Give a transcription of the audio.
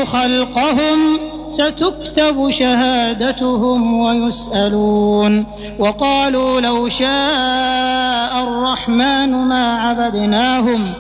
خلقهم ستكتب شهادتهم ويسألون وقالوا لو شاء الرحمن ما عبدناهم